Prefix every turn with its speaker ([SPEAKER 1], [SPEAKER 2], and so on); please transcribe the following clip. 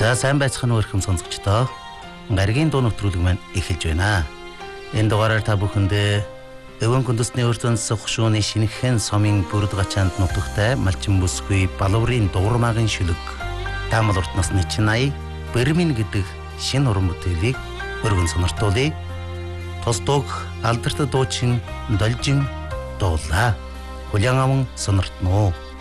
[SPEAKER 1] За сайн байцгаана уу эрхэм сонсогчдоо. Гаригийн дуу нэвтрүүлэг маань эхэлж байна. Энэ дугаараар та бүхэндээ Өвөн Күндэсний өртөнс хушууны шинэхэн сомын бүрд гачаанд нутагтай малчин бүсгүй балуурын дуурмаагийн шүлэг таамал урт насны чинай Бэрмин гэдэг шинэ уран бүтээлийг өргөн сониртуулъя. Тус дууг алдарт дуучин Должин дуулаа. Хүлээн аван сониртноо.